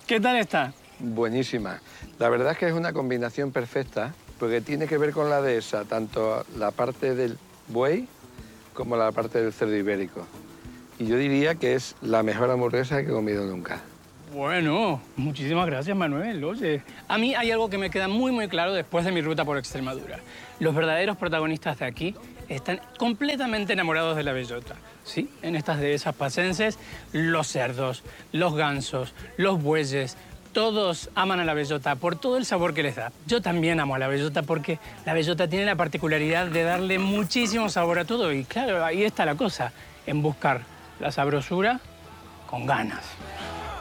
¿Qué tal está? Buenísima. La verdad es que es una combinación perfecta porque tiene que ver con la dehesa, tanto la parte del buey como la parte del cerdo ibérico. Y yo diría que es la mejor hamburguesa que he comido nunca. Bueno, muchísimas gracias, Manuel. Oye, a mí hay algo que me queda muy claro después de mi ruta por Extremadura. Los verdaderos protagonistas de aquí están completamente enamorados de la bellota. Sí, en estas dehesas pacenses, los cerdos, los gansos, los bueyes, todos aman a la bellota por todo el sabor que les da. Yo también amo a la bellota porque la bellota tiene la particularidad de darle muchísimo sabor a todo. Y claro, ahí está la cosa, en buscar la sabrosura con ganas.